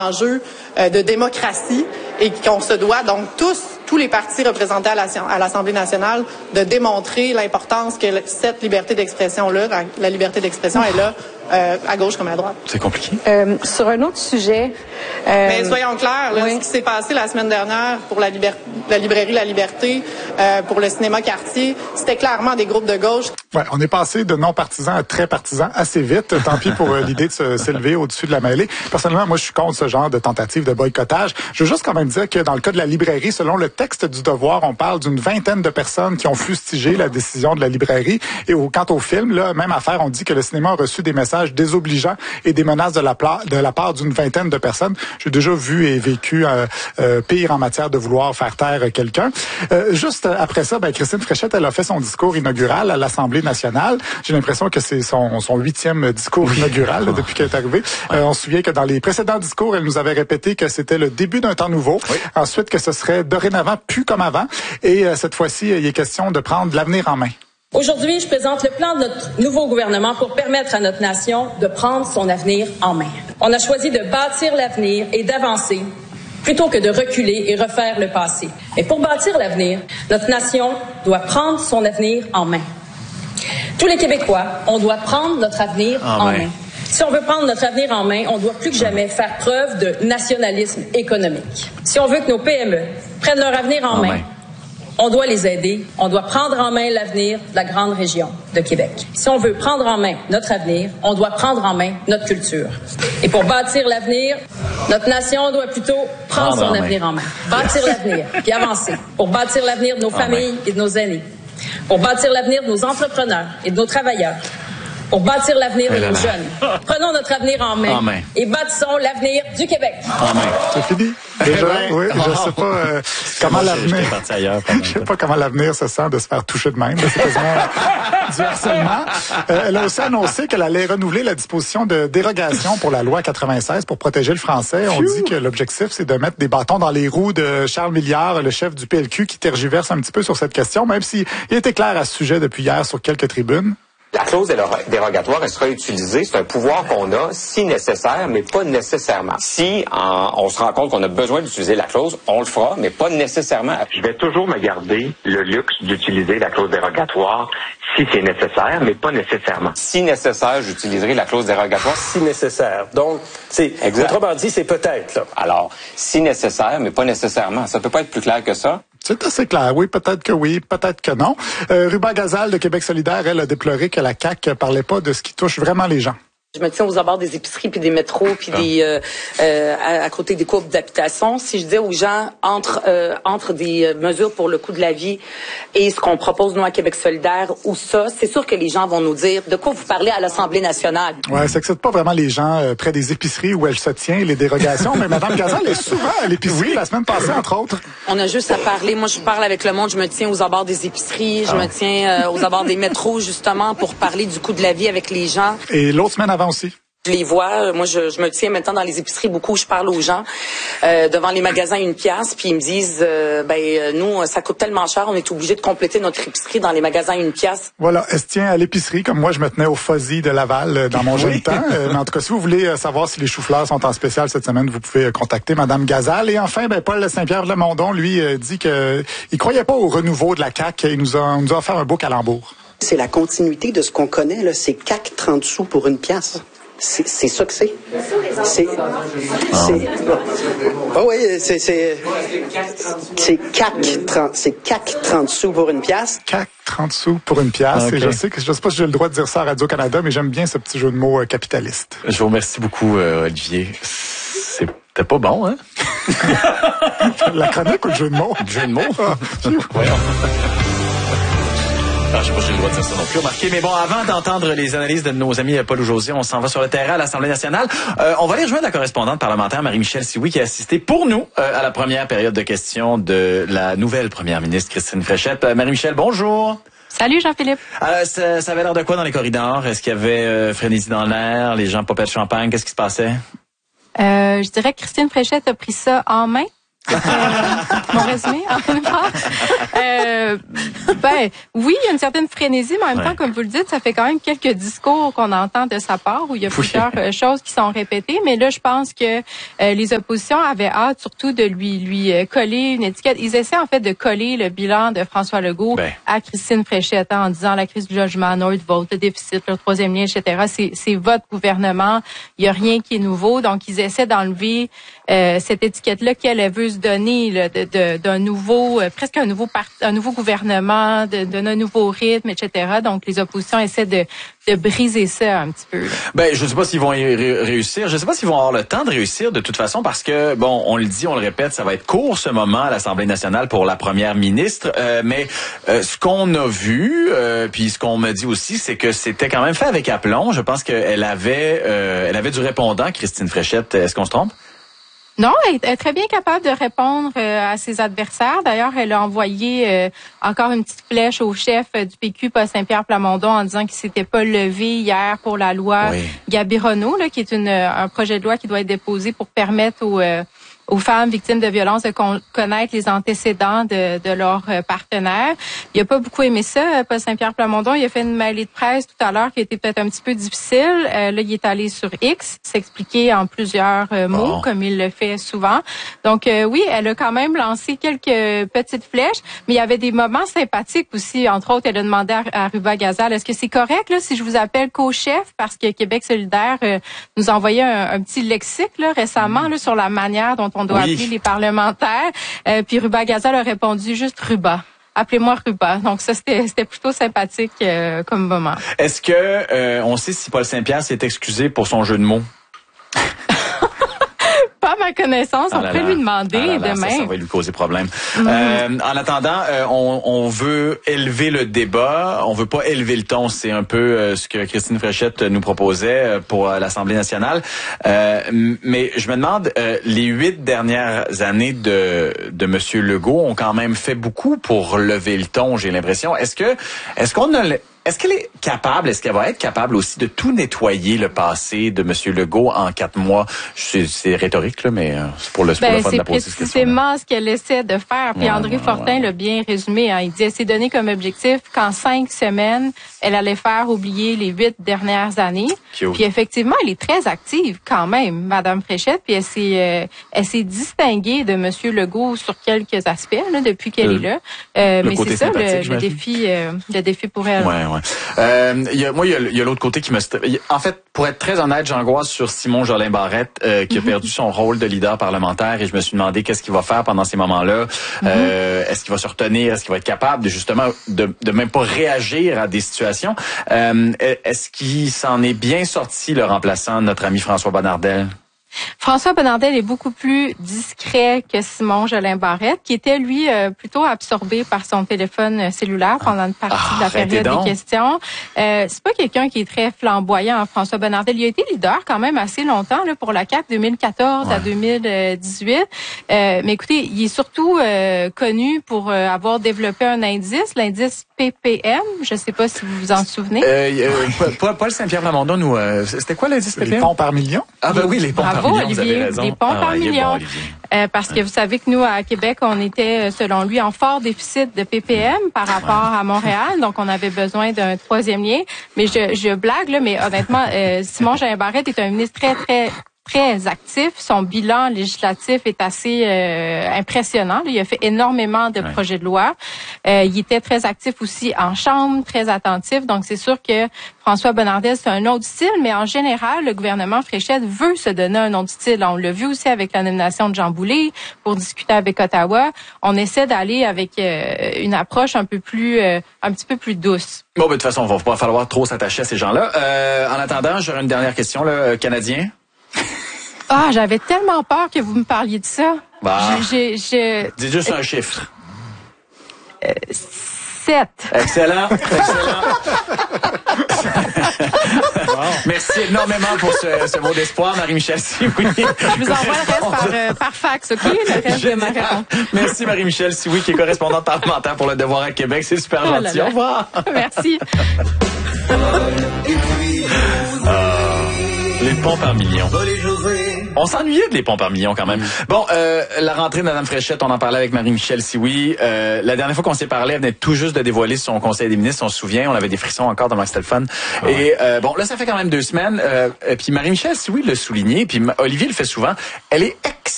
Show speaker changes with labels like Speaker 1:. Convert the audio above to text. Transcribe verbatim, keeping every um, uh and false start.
Speaker 1: enjeu euh, de démocratie et qu'on se doit donc tous, tous les partis représentés à, la, à l'Assemblée nationale, de démontrer l'importance que cette liberté d'expression-là, la liberté d'expression est là, euh, à gauche comme à droite.
Speaker 2: C'est compliqué.
Speaker 3: Euh, sur un autre sujet...
Speaker 1: Euh, Mais soyons clairs, là,
Speaker 3: oui.
Speaker 1: ce qui s'est passé la semaine dernière pour la, liber- la librairie La Liberté, euh, pour le cinéma Cartier, c'était clairement des groupes de gauche.
Speaker 4: Ouais, on est passé de non-partisans à très partisans assez vite. Tant pis pour euh, l'idée de se, s'élever au-dessus de la mêlée. Personnellement, moi, je suis contre ce genre de tentative de boycottage. Je veux juste quand même dire que dans le cas de la librairie, selon le texte du Devoir, on parle d'une vingtaine de personnes qui ont fustigé la décision de la librairie. Et au, quant au film, là, même affaire, on dit que le cinéma a reçu des messages désobligeants et des menaces de la, pla- de la part d'une vingtaine de personnes. J'ai déjà vu et vécu euh, euh, pire en matière de vouloir faire taire quelqu'un. Euh, juste après ça, ben, Christine Fréchette, elle a fait son discours inaugural à l'Assemblée nationale. J'ai l'impression que c'est son, son huitième discours inaugural là, depuis qu'elle est arrivée. Euh, on se souvient que dans les précédents discours, elle nous avait répété que c'était le début d'un temps nouveau. Oui. Ensuite, que ce serait dorénavant plus comme avant. Et euh, cette fois-ci, il est question de prendre l'avenir en main.
Speaker 5: Aujourd'hui, je présente le plan de notre nouveau gouvernement pour permettre à notre nation de prendre son avenir en main. On a choisi de bâtir l'avenir et d'avancer plutôt que de reculer et refaire le passé. Et pour bâtir l'avenir, notre nation doit prendre son avenir en main. Tous les Québécois, on doit prendre notre avenir en, en main. main. Si on veut prendre notre avenir en main, on doit plus que jamais faire preuve de nationalisme économique. Si on veut que nos P M E prennent leur avenir en, en main, main, on doit les aider. On doit prendre en main l'avenir de la grande région de Québec. Si on veut prendre en main notre avenir, on doit prendre en main notre culture. Et pour bâtir l'avenir, notre nation doit plutôt prendre, prendre son en avenir main. en main. Bâtir l'avenir, puis avancer. Pour bâtir l'avenir de nos en familles main. et de nos aînés. Pour bâtir l'avenir de nos entrepreneurs et de nos travailleurs. Pour bâtir l'avenir de nos jeunes. Prenons notre avenir en main, en main. et bâtissons l'avenir du Québec.
Speaker 4: En main. C'est fini? Déjà, oui, je sais pas euh, comment moi, l'avenir. Je sais pas comment l'avenir se sent de se faire toucher de même. C'est quasiment du harcèlement. Euh, elle a aussi annoncé qu'elle allait renouveler la disposition de dérogation pour la loi quatre-vingt-seize pour protéger le français. On dit que l'objectif, c'est de mettre des bâtons dans les roues de Charles Milliard, le chef du P L Q, qui tergiverse un petit peu sur cette question, même s'il était clair à ce sujet depuis hier sur quelques tribunes.
Speaker 6: La clause dérogatoire, elle sera utilisée. C'est un pouvoir qu'on a, si nécessaire, mais pas nécessairement. Si en, on se rend compte qu'on a besoin d'utiliser la clause, on le fera, mais pas nécessairement.
Speaker 7: Je vais toujours me garder le luxe d'utiliser la clause dérogatoire si c'est nécessaire, mais pas nécessairement.
Speaker 6: Si nécessaire, j'utiliserai la clause dérogatoire.
Speaker 8: Si nécessaire. Donc, c'est autrement dit, c'est peut-être. Là.
Speaker 6: Alors, si nécessaire, mais pas nécessairement. Ça peut pas être plus clair que ça.
Speaker 4: C'est assez clair. Oui, peut-être que oui, peut-être que non. Euh, Ruba Gazal de Québec solidaire, elle a déploré que la C A Q parlait pas de ce qui touche vraiment les gens.
Speaker 9: Je me tiens aux abords des épiceries puis des métros puis ah. des euh, euh, à, à côté des courbes d'habitation. Si je dis aux gens entre euh, entre des mesures pour le coût de la vie et ce qu'on propose nous à Québec solidaire ou ça, c'est sûr que les gens vont nous dire de quoi vous parlez à l'Assemblée nationale.
Speaker 4: Ouais, ça excite pas vraiment les gens euh, près des épiceries où elle se tient les dérogations. Mais Mme Gazal est souvent à l'épicerie oui. la semaine passée entre autres.
Speaker 9: On a juste à parler. Moi, je parle avec le monde. Je me tiens aux abords des épiceries. Je ah. me tiens euh, aux abords des métros justement pour parler du coût de la vie avec les gens.
Speaker 4: Et l'autre semaine avant aussi.
Speaker 9: Je les vois. Moi, je, je me tiens maintenant dans les épiceries beaucoup. Je parle aux gens euh, devant les magasins une pièce, puis ils me disent, euh, ben nous, ça coûte tellement cher, on est obligé de compléter notre épicerie dans les magasins une pièce.
Speaker 4: Voilà, elle se tient à l'épicerie, comme moi, je me tenais au Fuzzy de Laval euh, dans mon jeune oui. temps. Euh, mais en tout cas, si vous voulez euh, savoir si les choux-fleurs sont en spécial cette semaine, vous pouvez euh, contacter Mme Gazal. Et enfin, ben Paul Saint-Pierre-Plamondon, lui, euh, dit que il croyait pas au renouveau de la C A Q. Il nous a, nous a offert un beau calembour.
Speaker 10: C'est la continuité de ce qu'on connaît, là. C'est C A Q trente sous pour une pièce. C'est, c'est ça que c'est. C'est. C'est. Ah oui, c'est. C'est. C'est C A Q trente. C'est C A Q trente sous pour une pièce.
Speaker 4: C A Q trente sous pour une pièce. Okay. Et je sais que je sais pas si j'ai le droit de dire ça à Radio-Canada, mais j'aime bien ce petit jeu de mots euh, capitaliste.
Speaker 2: Je vous remercie beaucoup, euh, Olivier. C'était pas bon, hein?
Speaker 4: La chronique ou le jeu de mots?
Speaker 2: Le jeu de mots? Voyons. Ah, je sais pas si j'ai le droit de dire ça non plus, remarqué. Mais bon, avant d'entendre les analyses de nos amis Paul José, on s'en va sur le terrain à l'Assemblée nationale. Euh, on va aller rejoindre la correspondante parlementaire Marie-Michel Sioui qui a assisté pour nous euh, à la première période de questions de la nouvelle première ministre Christine Fréchette. Euh, Marie-Michel, bonjour.
Speaker 11: Salut Jean-Philippe.
Speaker 2: Euh, ça, ça avait l'air de quoi dans les corridors? Est-ce qu'il y avait euh, frénésie dans l'air? Les gens popaient de champagne? Qu'est-ce qui se passait?
Speaker 11: Euh, je dirais que Christine Fréchette a pris ça en main. Euh, mon résumé, en une phrase. Euh, ben, oui, il y a une certaine frénésie, mais en même ouais. temps, comme vous le dites, ça fait quand même quelques discours qu'on entend de sa part où il y a oui. plusieurs euh, choses qui sont répétées. Mais là, je pense que euh, les oppositions avaient hâte surtout de lui lui euh, coller une étiquette. Ils essaient en fait de coller le bilan de François Legault ben. à Christine Fréchette en disant la crise du logement, Nordvolt, le déficit, le troisième lien, et cetera. C'est, c'est votre gouvernement. Il y a rien qui est nouveau. Donc, ils essaient d'enlever euh, cette étiquette-là qu'elle elle veut se donner là, de, de, d'un nouveau, euh, presque un nouveau part, un nouveau gouvernement, de, d'un nouveau rythme, et cetera. Donc, les oppositions essaient de, de briser ça un petit peu. Là.
Speaker 2: Ben, je ne sais pas s'ils vont y ré- réussir. Je ne sais pas s'ils vont avoir le temps de réussir de toute façon parce que, bon, on le dit, on le répète, ça va être court ce moment à l'Assemblée nationale pour la première ministre. Euh, mais euh, ce qu'on a vu, euh, puis ce qu'on me dit aussi, c'est que c'était quand même fait avec aplomb. Je pense qu'elle avait, euh, elle avait du répondant, Christine Fréchette. Est-ce qu'on se trompe?
Speaker 11: Non, elle est très bien capable de répondre euh, à ses adversaires. D'ailleurs, elle a envoyé euh, encore une petite flèche au chef euh, du P Q, Paul Saint-Pierre Plamondon, en disant qu'il s'était pas levé hier pour la loi oui. Gabi-Renault, là, qui est une, un projet de loi qui doit être déposé pour permettre aux euh, aux femmes victimes de violences de con- connaître les antécédents de, de leurs euh, partenaires. Il a pas beaucoup aimé ça, Paul Saint-Pierre Plamondon. Il a fait une mêlée de presse tout à l'heure qui a été peut-être un petit peu difficile. Euh, là, il est allé sur X, s'expliquer en plusieurs euh, mots, bon. comme il le fait souvent. Donc, euh, oui, elle a quand même lancé quelques petites flèches, mais il y avait des moments sympathiques aussi. Entre autres, elle a demandé à, à Ruba Gazal, est-ce que c'est correct là si je vous appelle co-chef? Parce que Québec solidaire euh, nous a envoyé un, un petit lexique là, récemment là, sur la manière dont on doit oui. appeler les parlementaires. Euh, puis Ruba Gazal a répondu juste Ruba. Appelez-moi Ruba. Donc ça, c'était, c'était plutôt sympathique euh, comme moment.
Speaker 2: Est-ce que euh, on sait si Paul Saint-Pierre s'est excusé pour son jeu de mots?
Speaker 11: Pas à ma connaissance, ah on peut lui demander ah là là, demain.
Speaker 2: Ça, ça va lui causer problème. Mm-hmm. Euh, en attendant, euh, on, on veut élever le débat, on veut pas élever le ton. C'est un peu euh, ce que Christine Fréchette nous proposait pour euh, l'Assemblée nationale. Euh, mais je me demande, euh, les huit dernières années de de Monsieur Legault ont quand même fait beaucoup pour lever le ton. J'ai l'impression. Est-ce que est-ce qu'on a Est-ce qu'elle est capable, est-ce qu'elle va être capable aussi de tout nettoyer le passé de M. Legault en quatre mois? C'est, c'est rhétorique, là, mais c'est pour le, c'est pour
Speaker 11: ben,
Speaker 2: le fun de la poser
Speaker 11: cette question. C'est précisément ce qu'elle essaie de faire. Puis ouais, André ouais, Fortin ouais. l'a bien résumé. Hein. Il dit, elle s'est donné comme objectif qu'en cinq semaines, elle allait faire oublier les huit dernières années. Cute. Puis effectivement, elle est très active quand même, Madame Fréchette. Puis elle s'est, euh, elle s'est distinguée de M. Legault sur quelques aspects là, depuis qu'elle euh, est là. Euh, mais c'est ça le, le défi, euh, le défi pour elle.
Speaker 2: Ouais. Ouais. Euh, y a, moi, il y a, y a l'autre côté qui me... En fait, pour être très honnête, j'angoisse sur Simon Jolin Barrette, euh, qui mm-hmm. a perdu son rôle de leader parlementaire, et je me suis demandé qu'est-ce qu'il va faire pendant ces moments-là. Mm-hmm. Euh, est-ce qu'il va se retenir? Est-ce qu'il va être capable de justement de, de même pas réagir à des situations? Euh, est-ce qu'il s'en est bien sorti, le remplaçant de notre ami François Bonnardel?
Speaker 11: François Bonnardel est beaucoup plus discret que Simon Jolin Barrette, qui était, lui, euh, plutôt absorbé par son téléphone cellulaire pendant une partie ah, de la période donc. des questions. Euh, c'est pas quelqu'un qui est très flamboyant, hein, François Bonnardel. Il a été leader quand même assez longtemps là, pour la C A Q deux mille quatorze ouais. à deux mille dix-huit. Euh, mais écoutez, il est surtout euh, connu pour euh, avoir développé un indice, l'indice P P M. Je sais pas si vous vous en souvenez.
Speaker 2: Euh, euh, Paul Saint-Pierre Plamondon, nous, euh, c'était quoi l'indice P P M?
Speaker 4: Les ponts par million.
Speaker 2: Ah ben oui, les ponts
Speaker 11: Bravo,
Speaker 2: par million,
Speaker 11: Olivier,
Speaker 2: vous avez raison.
Speaker 11: Les ponts
Speaker 2: ah,
Speaker 11: par million.
Speaker 2: Bon,
Speaker 11: euh, parce que vous savez que nous, à Québec, on était, selon lui, en fort déficit de P P M par rapport ouais. à Montréal. Donc, on avait besoin d'un troisième lien. Mais je, je blague, là, mais honnêtement, euh, Simon Jolin Barrette est un ministre très, très... très actif. Son bilan législatif est assez euh, impressionnant. Il a fait énormément de ouais. projets de loi. Euh, il était très actif aussi en chambre, très attentif. Donc, c'est sûr que François Bonnardel, c'est un autre style, mais en général, le gouvernement Fréchette veut se donner un autre style. On l'a vu aussi avec la nomination de Jean Boulet pour discuter avec Ottawa. On essaie d'aller avec euh, une approche un peu plus, euh, un petit peu plus douce.
Speaker 2: Bon, ben, de toute façon, on va pas falloir trop s'attacher à ces gens-là. Euh, en attendant, j'aurais une dernière question, là, Canadien.
Speaker 11: Ah, j'avais tellement peur que vous me parliez de ça.
Speaker 2: Bah,
Speaker 11: j'ai, j'ai,
Speaker 2: dis juste un chiffre.
Speaker 11: Euh, sept.
Speaker 2: Excellent, excellent. Wow. Merci énormément pour ce, ce mot d'espoir, Marie-Michel Sioui.
Speaker 11: Je vous envoie le reste par, euh, par fax, OK? Le reste Génial. de ma réponse.
Speaker 2: Merci, Marie-Michel Sioui, qui est correspondante parlementaire pour Le Devoir à Québec. C'est super oh gentil. Au revoir.
Speaker 11: Merci.
Speaker 2: euh, les ponts par million. On s'ennuyait de les pompes par millions quand même. Mmh. Bon, euh, la rentrée de Mme Fréchette, on en parlait avec Marie-Michel Sioui. Euh, la dernière fois qu'on s'est parlé, elle venait tout juste de dévoiler son conseil des ministres, on se souvient, on avait des frissons encore dans c'était le fun. Ah ouais. Et euh, bon, là, ça fait quand même deux semaines. Euh, puis Marie-Michel Sioui l'a souligné, puis Olivier le fait souvent, elle est